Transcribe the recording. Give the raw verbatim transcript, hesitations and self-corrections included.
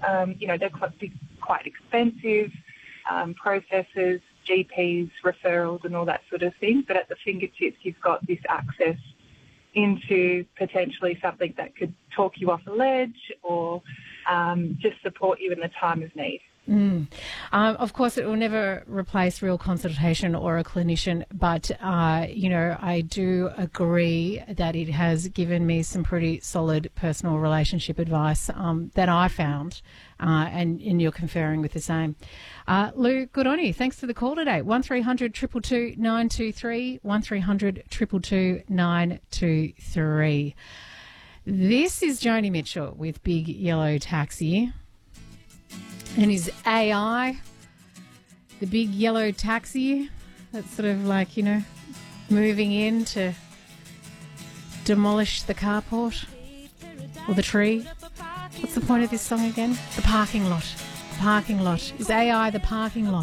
Um, you know, they're quite, quite expensive um, processes, G Ps, referrals and all that sort of thing. But at the fingertips, you've got this access into potentially something that could talk you off a ledge or um, just support you in the time of need. Mm. Um, of course, it will never replace real consultation or a clinician, but, uh, you know, I do agree that it has given me some pretty solid personal relationship advice um, that I found, uh, and, and you're conferring with the same. Uh, Lou, good on you. Thanks for the call today. one three hundred two two two nine two three, one three hundred two two two nine two three. This is Joni Mitchell with Big Yellow Taxi. And his A I, the big yellow taxi that's sort of like, you know, moving in to demolish the carport or the tree. What's the point of this song again? The parking lot. The parking lot. Is A I the parking lot?